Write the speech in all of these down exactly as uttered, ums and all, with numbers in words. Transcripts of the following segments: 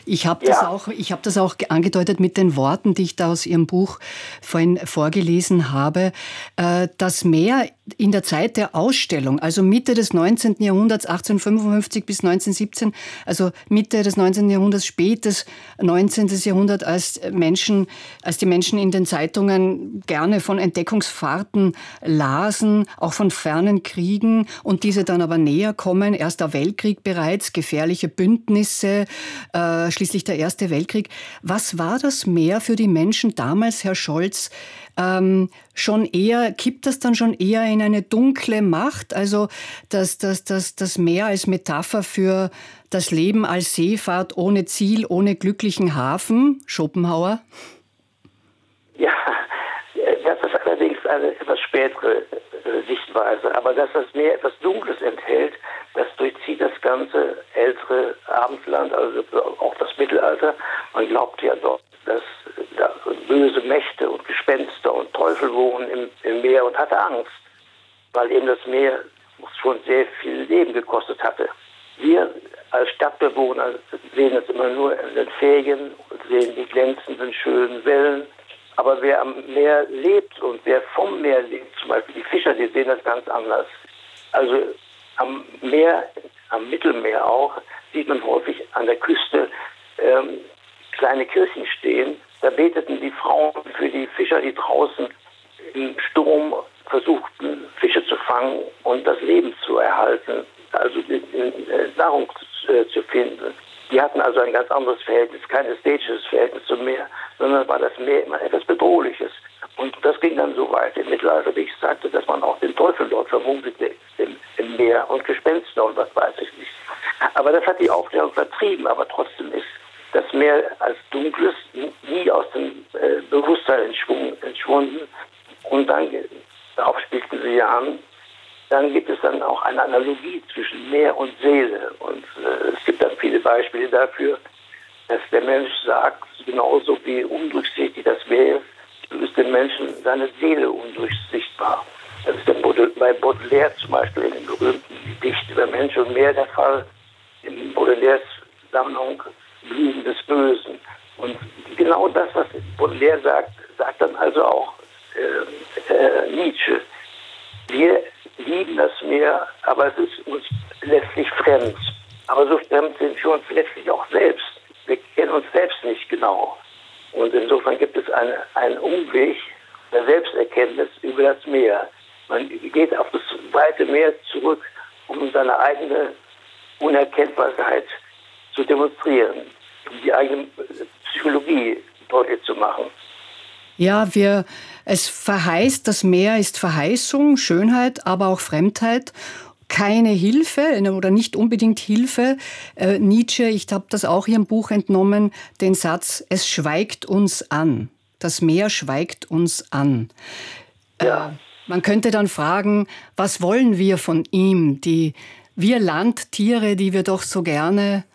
Ich habe das Ja. auch, ich habe das auch angedeutet mit den Worten, die ich da aus Ihrem Buch vorhin vorgelesen habe. Äh, Das Meer in der Zeit der Ausstellung, also Mitte des neunzehnten Jahrhunderts, achtzehnhundertfünfundfünfzig bis neunzehnhundertsiebzehn, also Mitte des neunzehnten Jahrhunderts, spätes neunzehnten Jahrhundert, als Menschen, als die Menschen in den Zeitungen gerne von Entdeckungsfahrten lasen, auch von fernen Kriegen und diese dann aber näher kommen. Erster Weltkrieg bereits, gefährliche Bündnisse, äh, schließlich der Erste Weltkrieg. Was war das Meer für die Menschen damals, Herr Scholz? Ähm, schon eher, kippt das dann schon eher in eine dunkle Macht? Also das, das, das, das Meer als Metapher für das Leben als Seefahrt ohne Ziel, ohne glücklichen Hafen? Schopenhauer? Ja, das ist allerdings eine etwas spätere äh, Sichtweise. Aber dass das Meer etwas Dunkles enthält, das durchzieht das ganze ältere Abendland, also auch das Mittelalter. Man glaubt ja dort, dass da böse Mächte und Gespenster und Teufel wohnen im, im Meer und hatte Angst, weil eben das Meer schon sehr viel Leben gekostet hatte. Wir als Stadtbewohner sehen es immer nur in den Ferien und sehen die glänzenden, schönen Wellen. Aber wer am Meer lebt und wer vom Meer lebt, zum Beispiel die Fischer, die sehen das ganz anders. Also am Meer, am Mittelmeer auch, sieht man häufig an der Küste ähm, kleine Kirchen stehen. Da beteten die Frauen für die Fischer, die draußen im Sturm versuchten, Fische zu fangen und das Leben zu erhalten, also die, die, die Nahrung zu, äh, zu finden. Die hatten also ein ganz anderes Verhältnis, kein ästhetisches Verhältnis zum Meer, sondern war das Meer immer etwas Bedrohliches. Und das ging dann so weit im Mittelalter, wie ich sagte, dass man auch den Teufel dort vermutete im, im Meer und Gespenster und was weiß ich nicht. Aber das hat die Aufklärung vertrieben, aber trotzdem ist das Meer als Dunkles nie aus dem äh, Bewusstsein entschwunden. Und dann, darauf spielten Sie ja an, dann gibt es dann auch eine Analogie zwischen Meer und Seele. Und äh, es gibt dann viele Beispiele dafür, dass der Mensch sagt, genauso wie undurchsichtig das Meer ist, so ist dem Menschen seine Seele undurchsichtbar. Das ist bei Baudelaire zum Beispiel in dem berühmten Gedicht über Mensch und Meer der Fall, in Baudelaires Sammlung Blumen des Bösen. Und genau das, was Baudelaire sagt, sagt dann also auch äh, äh, Nietzsche. Wir lieben das Meer, aber es ist uns letztlich fremd. Aber so fremd sind wir uns letztlich auch selbst. Wir kennen uns selbst nicht genau. Und insofern gibt es eine, einen Umweg der Selbsterkenntnis über das Meer. Man geht auf das weite Meer zurück, um seine eigene Unerkennbarkeit zu demonstrieren, um die eigene Psychologie deutlich zu machen. Ja, wir, es verheißt, das Meer ist Verheißung, Schönheit, aber auch Fremdheit. Keine Hilfe oder nicht unbedingt Hilfe. Äh, Nietzsche, ich habe das auch Ihrem Buch entnommen, den Satz, es schweigt uns an. Das Meer schweigt uns an. Ja. Äh, man könnte dann fragen, was wollen wir von ihm? Die, wir Landtiere, die wir doch so gerne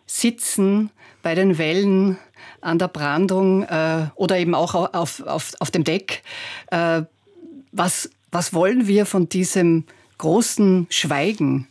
sitzen bei den Wellen, an der Brandung äh, oder eben auch auf, auf, auf dem Deck. Äh, was, was wollen wir von diesem großen Schweigen?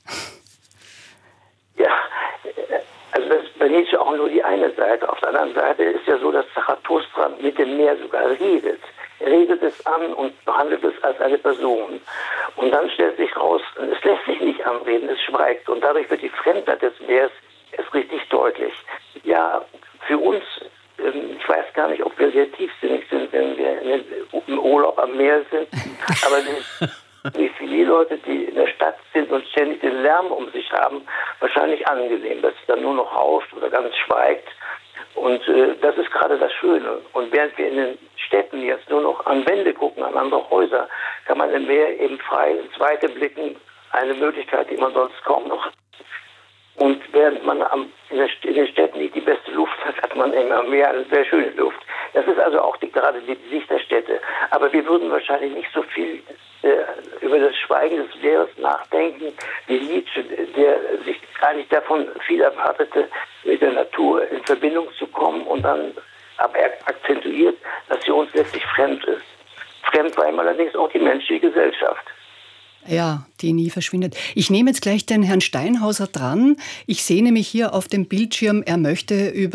Ja, also das ist bei Nietzsche auch nur die eine Seite. Auf der anderen Seite ist ja so, dass Zarathustra mit dem Meer sogar redet. Er redet es an und behandelt es als eine Person. Und dann stellt sich raus, es lässt sich nicht anreden, es schweigt. Und dadurch wird die Fremdheit des Meeres erst richtig deutlich. Ja, für uns, ich weiß gar nicht, ob wir sehr tiefsinnig sind, wenn wir im Urlaub am Meer sind, aber wie viele Leute, die in der Stadt sind und ständig den Lärm um sich haben, wahrscheinlich angenehm, dass es dann nur noch rauscht oder ganz schweigt. Und äh, das ist gerade das Schöne. Und während wir in den Städten jetzt nur noch an Wände gucken, an andere Häuser, kann man im Meer eben frei ins Weite blicken, eine Möglichkeit, die man sonst kaum noch hat. Und während man am, in, der, in den Städten nicht die beste Luft hat, hat man eben am Meer eine sehr schöne Luft. Das ist also auch die, gerade die Sicht der Städte. Aber wir würden wahrscheinlich nicht so viel äh, über das Schweigen des Meeres nachdenken wie Nietzsche, der sich eigentlich davon viel erwartete, mit der Natur in Verbindung zu kommen und dann aber er akzentuiert, dass sie uns letztlich fremd ist. Fremd war ihm allerdings auch die menschliche Gesellschaft. Ja, die nie verschwindet. Ich nehme jetzt gleich den Herrn Steinhauser dran. Ich sehe nämlich hier auf dem Bildschirm, er möchte über